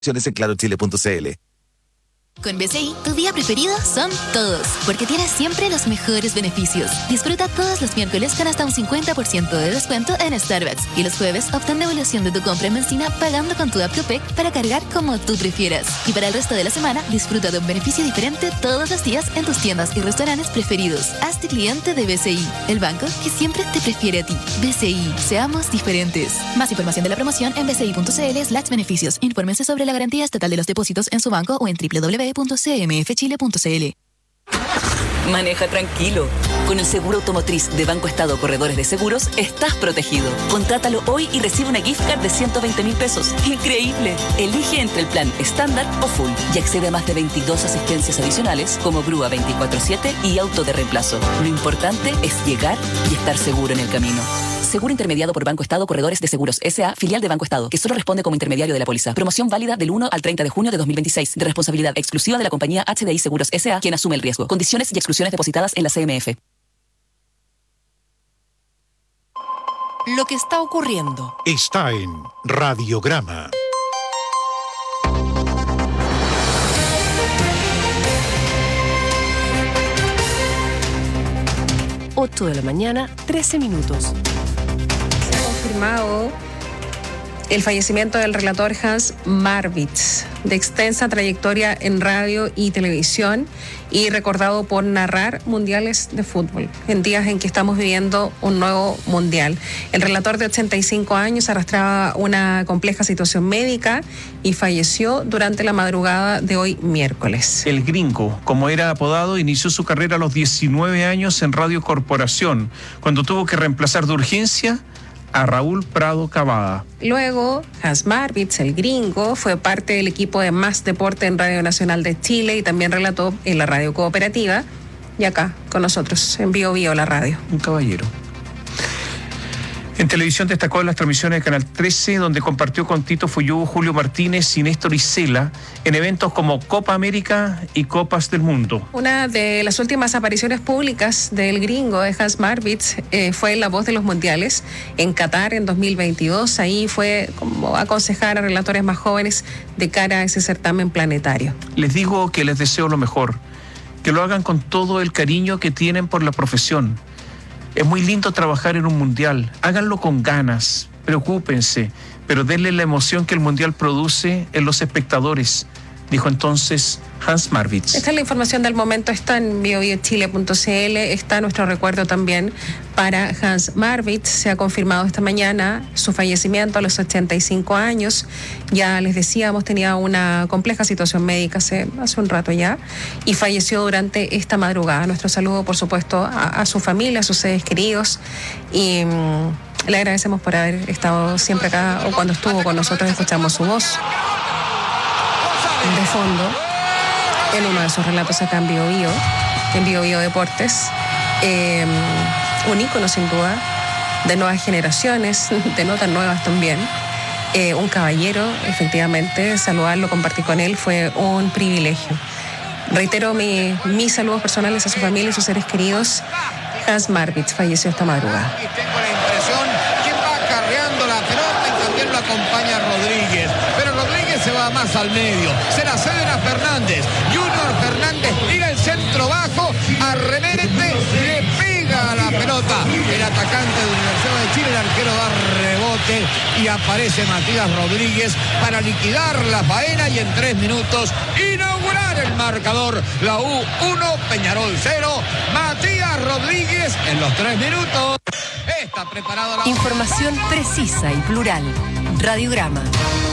en clarochile.cl. Con BCI, tu día preferido son todos, porque tienes siempre los mejores beneficios. Disfruta todos los miércoles con hasta un 50% de descuento en Starbucks. Y los jueves, obtén devolución de tu compra en benzina pagando con tu app Copec para cargar como tú prefieras. Y para el resto de la semana, disfruta de un beneficio diferente todos los días en tus tiendas y restaurantes preferidos. Hazte cliente de BCI, el banco que siempre te prefiere a ti. BCI, seamos diferentes. Más información de la promoción en bci.cl/beneficios. Infórmense sobre la garantía estatal de los depósitos en su banco o en www.cmfchile.cl. Maneja tranquilo. Con el seguro automotriz de Banco Estado Corredores de Seguros, estás protegido. Contrátalo hoy y recibe una gift card de 120.000 pesos. ¡Increíble! Elige entre el plan estándar o full y accede a más de 22 asistencias adicionales como grúa 24/7 y auto de reemplazo. Lo importante es llegar y estar seguro en el camino. Seguro intermediado por Banco Estado Corredores de Seguros S.A., filial de Banco Estado, que solo responde como intermediario de la póliza. Promoción válida del 1 al 30 de junio de 2026, de responsabilidad exclusiva de la compañía HDI Seguros S.A., quien asume el riesgo. Condiciones y exclusiones depositadas en la CMF. Lo que está ocurriendo está en Radiograma. Ocho de la mañana, 13 minutos. Se ha confirmado el fallecimiento del relator Hans Marwitz, de extensa trayectoria en radio y televisión y recordado por narrar mundiales de fútbol, en días en que estamos viviendo un nuevo mundial. El relator de 85 años arrastraba una compleja situación médica y falleció durante la madrugada de hoy miércoles. El Gringo, como era apodado, inició su carrera a los 19 años en Radio Corporación, cuando tuvo que reemplazar de urgencia a Raúl Prado Cavada. Luego, Hans Marwitz, el Gringo, fue parte del equipo de Más Deporte en Radio Nacional de Chile y también relató en la radio cooperativa y acá con nosotros en Bio Bio la radio. Un caballero. En televisión destacó en las transmisiones de Canal 13, donde compartió con Tito Fuyú, Julio Martínez y Néstor Isela en eventos como Copa América y Copas del Mundo. Una de las últimas apariciones públicas del Gringo, de Hans Marwitz, fue en La Voz de los Mundiales en Qatar en 2022. Ahí fue como aconsejar a relatores más jóvenes de cara a ese certamen planetario. Les digo que les deseo lo mejor, que lo hagan con todo el cariño que tienen por la profesión. Es muy lindo trabajar en un mundial. Háganlo con ganas, preocúpense, pero denle la emoción que el mundial produce en los espectadores, dijo entonces Hans Marwitz. Esta es la información del momento, está en biobiochile.cl, está nuestro recuerdo también para Hans Marwitz. Se ha confirmado esta mañana su fallecimiento a los 85 años. Ya les decíamos, tenía una compleja situación médica hace un rato ya y falleció durante esta madrugada. Nuestro saludo, por supuesto, a su familia, a sus seres queridos y le agradecemos por haber estado siempre acá o cuando estuvo con nosotros escuchamos su voz de fondo en uno de sus relatos acá en Bio Bio Deportes. Un ícono sin duda de nuevas generaciones, de notas nuevas también. Un caballero, efectivamente, saludarlo, compartir con él fue un privilegio. Reitero mis saludos personales a su familia y sus seres queridos. Hans Marwitz falleció esta madrugada. Tengo la impresión que va acarreando la pelota y también lo acompaña Rodríguez. Pero Rodríguez se va más al medio. Será Cedena Fernández. Junior Fernández tira el centro bajo, arremete, le pega a la pelota. El atacante de Universidad de Chile, el arquero da rebote y aparece Matías Rodríguez para liquidar la faena y en 3 minutos inaugurar el marcador. La U 1, Peñarol 0. Matías Rodríguez en los 3 minutos. Está preparado la... Información precisa y plural. Radiograma.